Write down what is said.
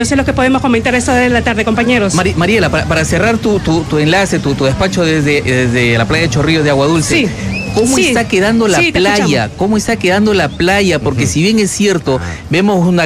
Eso es lo que podemos comentar esta de la tarde, compañeros. Mariela, para cerrar tu enlace, tu despacho desde la playa de Chorrillos de Agua Dulce. Sí. ¿Cómo está quedando la playa? ¿Cómo está quedando la playa? Porque si bien es cierto, vemos una